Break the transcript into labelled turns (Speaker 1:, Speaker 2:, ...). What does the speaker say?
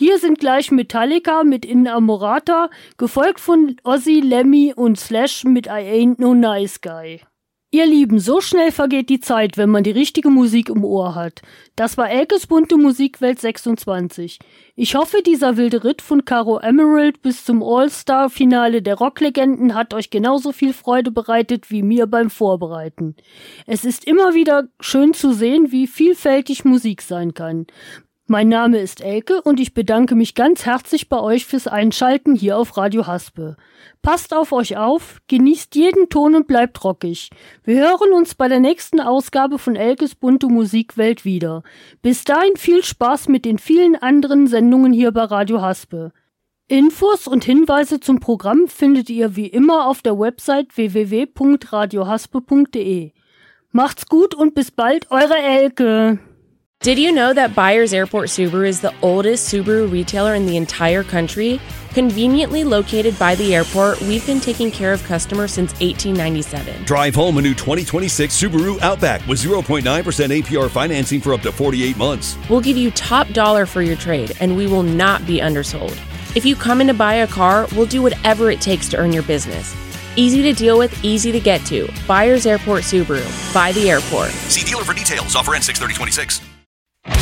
Speaker 1: Hier sind gleich Metallica mit Innamorata, gefolgt von Ozzy, Lemmy und Slash mit I Ain't No Nice Guy. Ihr Lieben, so schnell vergeht die Zeit, wenn man die richtige Musik im Ohr hat. Das war Elkes bunte Musikwelt 26. Ich hoffe, dieser wilde Ritt von Caro Emerald bis zum All-Star-Finale der Rocklegenden hat euch genauso viel Freude bereitet wie mir beim Vorbereiten. Es ist immer wieder schön zu sehen, wie vielfältig Musik sein kann. Mein Name ist Elke und ich bedanke mich ganz herzlich bei euch fürs Einschalten hier auf Radio Haspe. Passt auf euch auf, genießt jeden Ton und bleibt rockig. Wir hören uns bei der nächsten Ausgabe von Elkes bunte Musikwelt wieder. Bis dahin viel Spaß mit den vielen anderen Sendungen hier bei Radio Haspe. Infos und Hinweise zum Programm findet ihr wie immer auf der Website www.radiohaspe.de. Macht's gut und bis bald, eure Elke!
Speaker 2: Did you know that Byers Airport Subaru is the oldest Subaru retailer in the entire country? Conveniently located by the airport, we've been taking care of customers since 1897.
Speaker 3: Drive home a new 2026 Subaru Outback with 0.9% APR financing for up to 48 months.
Speaker 2: We'll give you top dollar for your trade, and we will not be undersold. If you come in to buy a car, we'll do whatever it takes to earn your business. Easy to deal with, easy to get to. Byers Airport Subaru. By the airport.
Speaker 3: See dealer for details. Offer ends 6/30/26.